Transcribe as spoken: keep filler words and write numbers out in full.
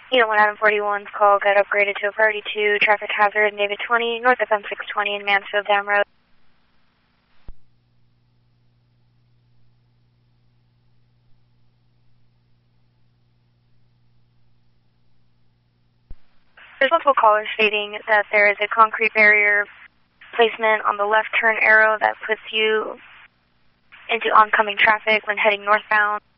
Unit one Adam forty-one's call got upgraded to a priority two, traffic hazard, David twenty, north of M six twenty in Mansfield Dam Road. There's multiple callers stating that there is a concrete barrier placement on the left turn arrow that puts you into oncoming traffic when heading northbound.